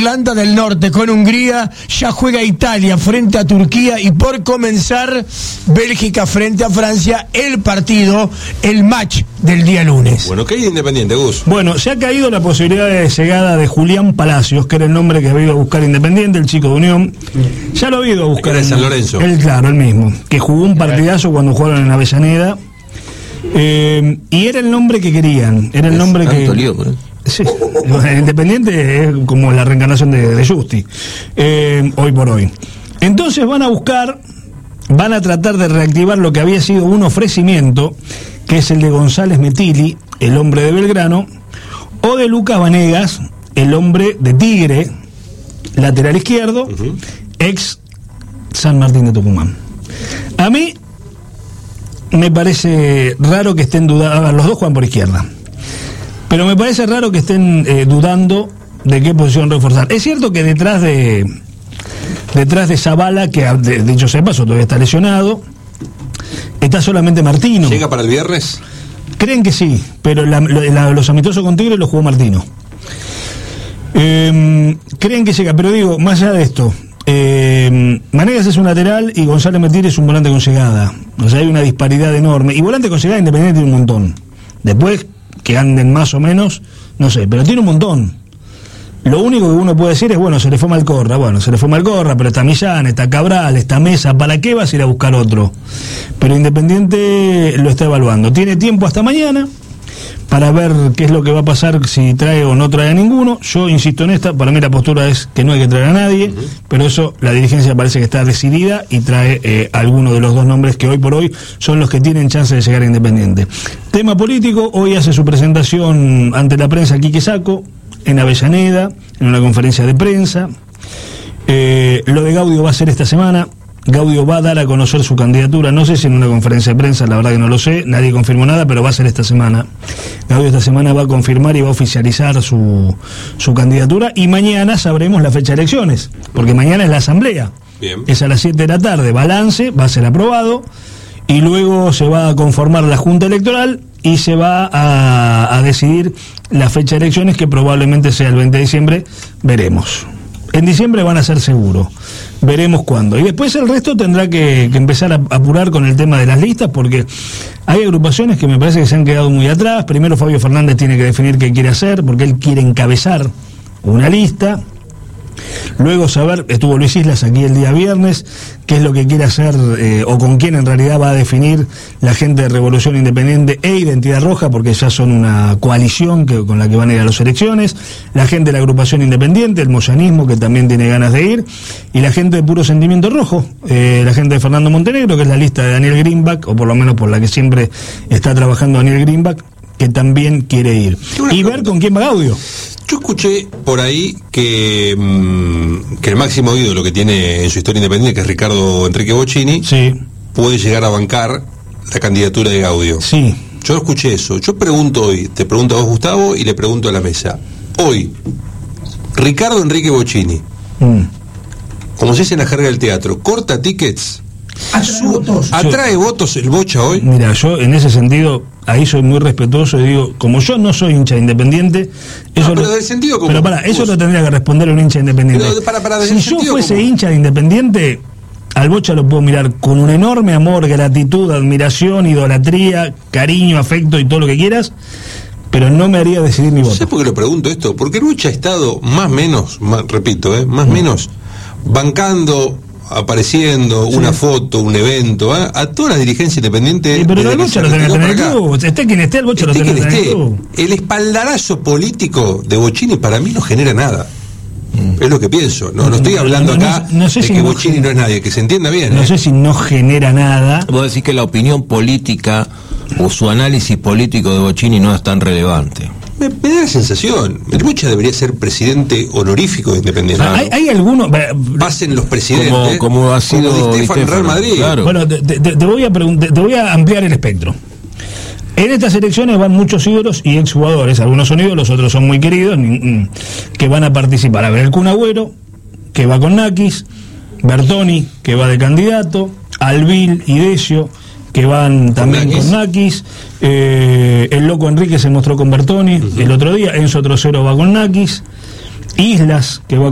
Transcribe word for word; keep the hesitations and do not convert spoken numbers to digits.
Irlanda del Norte con Hungría, ya juega Italia frente a Turquía y por comenzar Bélgica frente a Francia, el partido, el match del día lunes. Bueno, ¿qué hay de Independiente, Gus? Bueno, se ha caído la posibilidad de llegada de Julián Palacios, que era el nombre que había ido a buscar Independiente, el chico de Unión. Ya lo había ido a buscar. En San Lorenzo. Él, claro, el mismo, que jugó un partidazo cuando jugaron en Avellaneda. Eh, y era el nombre que querían, era el nombre que... Lío, ¿eh? Sí, Independiente es como la reencarnación de, de Justi, eh, hoy por hoy. Entonces van a buscar, van a tratar de reactivar lo que había sido un ofrecimiento, que es el de González Metilli, el hombre de Belgrano, o de Lucas Vanegas, el hombre de Tigre, lateral izquierdo, uh-huh. ex San Martín de Tucumán. A mí me parece raro que estén dudando, los dos juegan por izquierda, pero me parece raro que estén eh, dudando de qué posición reforzar. Es cierto que detrás de detrás de Zavala, que de, de hecho se pasó, todavía está lesionado, está solamente Martino. ¿Llega para el viernes? Creen que sí, pero la, la, los amistosos con Tigre los jugó Martino. Eh, creen que llega, pero digo, más allá de esto, eh, Vanegas es un lateral y González Metilli es un volante con llegada. O sea, hay una disparidad enorme. Y volante con llegada Independiente tiene un montón. Después, que anden más o menos, no sé, pero tiene un montón. Lo único que uno puede decir es, bueno, se le fue Malcorra, bueno, se le fue Malcorra, pero está Millán, está Cabral, está Mesa, ¿para qué vas a ir a buscar otro? Pero Independiente lo está evaluando. Tiene tiempo hasta mañana para ver qué es lo que va a pasar, si trae o no trae a ninguno. Yo insisto en esta, para mí la postura es que no hay que traer a nadie, uh-huh. pero eso, la dirigencia parece que está decidida y trae eh, alguno de los dos nombres que hoy por hoy son los que tienen chance de llegar a Independiente. Tema político, hoy hace su presentación ante la prensa Quique Sacco, en Avellaneda, en una conferencia de prensa. Eh, lo de Gaudio va a ser esta semana. Gaudio va a dar a conocer su candidatura, no sé si en una conferencia de prensa, la verdad que no lo sé, nadie confirmó nada, pero va a ser esta semana. Gaudio esta semana va a confirmar y va a oficializar su, su candidatura, y mañana sabremos la fecha de elecciones, porque mañana es la asamblea. Bien. Es a las siete de la tarde, balance, va a ser aprobado, y luego se va a conformar la Junta Electoral y se va a, a decidir la fecha de elecciones, que probablemente sea el veinte de diciembre, veremos. En diciembre van a ser seguro, veremos cuándo. Y después el resto tendrá que, que empezar a apurar con el tema de las listas, porque hay agrupaciones que me parece que se han quedado muy atrás. Primero Fabio Fernández tiene que definir qué quiere hacer, porque él quiere encabezar una lista. Luego saber, estuvo Luis Islas aquí el día viernes, qué es lo que quiere hacer, eh, o con quién en realidad va a definir la gente de Revolución Independiente e Identidad Roja, porque ya son una coalición que, con la que van a ir a las elecciones. La gente de la agrupación independiente, el moyanismo, que también tiene ganas de ir, y la gente de Puro Sentimiento Rojo, eh, la gente de Fernando Montenegro, que es la lista de Daniel Greenback, o por lo menos por la que siempre está trabajando Daniel Greenback, que también quiere ir. Y ver con quién va Gaudio. Yo escuché por ahí que, mmm, que el máximo ídolo que tiene en su historia independiente, que es Ricardo Enrique Bocchini, sí, puede llegar a bancar la candidatura de Gaudio. Sí. Yo escuché eso. Yo pregunto hoy, te pregunto a vos, Gustavo, y le pregunto a la mesa. Hoy, Ricardo Enrique Bocchini, mm. como se dice en la jerga del teatro, ¿corta tickets? Atrae votos. ¿Atrae yo, votos el Bocha hoy? Mira, yo en ese sentido, ahí soy muy respetuoso y digo, como yo no soy hincha Independiente, eso no, pero lo, del sentido como pero para, eso lo tendría que responder un hincha Independiente. Pero para, para, si yo fuese como... hincha de Independiente, al Bocha lo puedo mirar con un enorme amor, gratitud, admiración, idolatría, cariño, afecto y todo lo que quieras, pero no me haría decidir mi voto. ¿Sabes por qué lo pregunto esto? Porque el Bocha ha estado más o menos, más, repito, eh, más o mm. menos bancando, apareciendo, sí, una foto, un evento, ¿eh? A toda la dirigencia independiente. Sí, pero el Bocha lo tenés que tener en el club. Esté quien esté, el Bocha lo tenés que tener en el club. El espaldarazo político de Bocchini para mí no genera nada. Mm. Es lo que pienso. No, no estoy hablando no, acá no, no sé de si que no Bocchini no es nadie, que se entienda bien. No ¿eh? sé si no genera nada. Vos decís que la opinión política o su análisis político de Bocchini no es tan relevante. Me, me da la sensación. El Bocha debería ser presidente honorífico de Independiente. Hay, hay algunos. Pasen los presidentes. Como, como ha sido como Di Stéfano en Real Madrid. Claro. Bueno, te, te, te, voy a te, te voy a ampliar el espectro. En estas elecciones van muchos ídolos y exjugadores. Algunos son ídolos, otros son muy queridos, que van a participar. A ver, el Kun Agüero, que va con Nakis, Bertoni, que va de candidato, Albil y Decio, que van también con Nakis, eh, el Loco Enrique se mostró con Bertoni uh-huh. el otro día, Enzo Trocero va con Nakis, Islas, que va